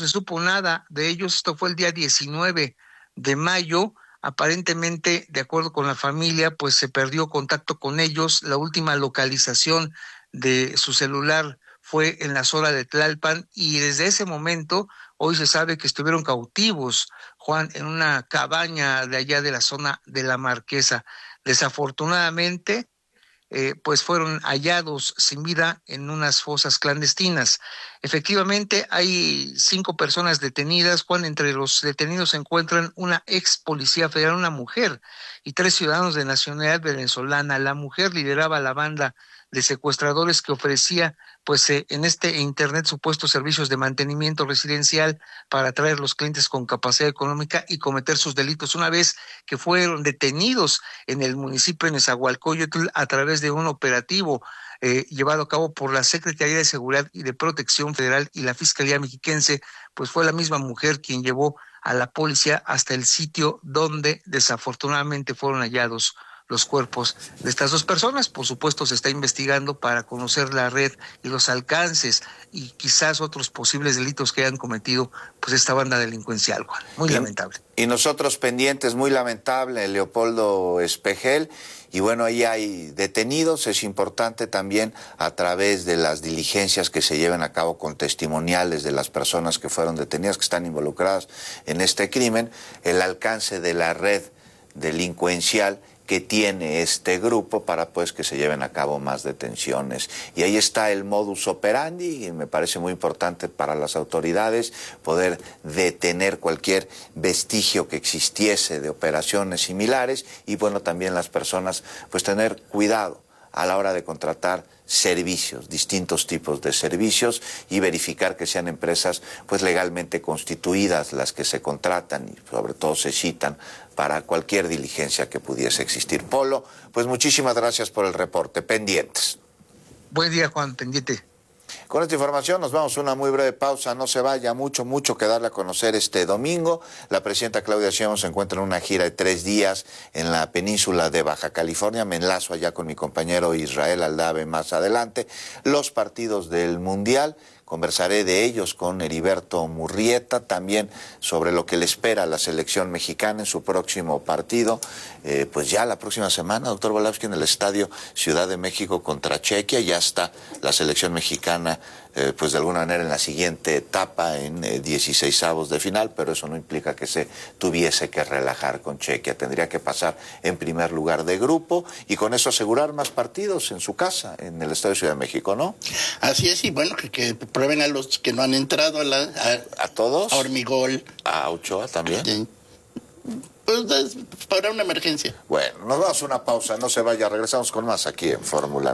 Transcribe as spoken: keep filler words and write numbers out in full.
se supo nada de ellos. Esto fue el día diecinueve de mayo. Aparentemente, de acuerdo con la familia, pues se perdió contacto con ellos. La última localización de su celular fue en la zona de Tlalpan, y desde ese momento hoy se sabe que estuvieron cautivos, Juan, en una cabaña de allá de la zona de La Marquesa. Desafortunadamente, eh, pues fueron hallados sin vida en unas fosas clandestinas. Efectivamente, hay cinco personas detenidas. Juan, entre los detenidos se encuentran una ex policía federal, una mujer, y tres ciudadanos de nacionalidad venezolana. La mujer lideraba la banda de secuestradores que ofrecía, pues, eh, en este internet supuestos servicios de mantenimiento residencial para atraer los clientes con capacidad económica y cometer sus delitos. Una vez que fueron detenidos en el municipio de Nezahualcóyotl a través de un operativo eh, llevado a cabo por la Secretaría de Seguridad y de Protección Federal y la Fiscalía Mexiquense, pues fue la misma mujer quien llevó a la policía hasta el sitio donde desafortunadamente fueron hallados los cuerpos de estas dos personas. Por supuesto, se está investigando para conocer la red y los alcances y quizás otros posibles delitos que hayan cometido pues esta banda delincuencial, Juan. Muy y, lamentable. Y nosotros pendientes, muy lamentable, Leopoldo Espejel. Y bueno, ahí hay detenidos. Es importante también, a través de las diligencias que se lleven a cabo con testimoniales de las personas que fueron detenidas, que están involucradas en este crimen, el alcance de la red delincuencial que tiene este grupo para pues que se lleven a cabo más detenciones. Y ahí está el modus operandi, y me parece muy importante para las autoridades poder detener cualquier vestigio que existiese de operaciones similares, y bueno, también las personas pues tener cuidado a la hora de contratar servicios, distintos tipos de servicios, y verificar que sean empresas pues legalmente constituidas las que se contratan y sobre todo se citan para cualquier diligencia que pudiese existir. Polo, pues muchísimas gracias por el reporte. Pendientes. Buen día, Juan, pendiente. Con esta información nos vamos a una muy breve pausa. No se vaya, mucho, mucho que darle a conocer este domingo. La presidenta Claudia Sheinbaum se encuentra en una gira de tres días en la península de Baja California. Me enlazo allá con mi compañero Israel Aldave más adelante. Los partidos del Mundial, conversaré de ellos con Heriberto Murrieta, también sobre lo que le espera a la selección mexicana en su próximo partido, eh, pues ya la próxima semana, doctor Volavsky, en el Estadio Ciudad de México contra Chequia. Ya está la selección mexicana, eh, pues de alguna manera en la siguiente etapa, en eh, dieciseisavos de final, pero eso no implica que se tuviese que relajar con Chequia. Tendría que pasar en primer lugar de grupo y con eso asegurar más partidos en su casa, en el Estadio Ciudad de México, ¿no? Así es, y bueno, que, que prueben a los que no han entrado a la... ¿A, a todos? A Hormigol. ¿A Ochoa también? Sí. Pues para una emergencia. Bueno, nos vamos a una pausa, no se vaya, regresamos con más aquí en Fórmula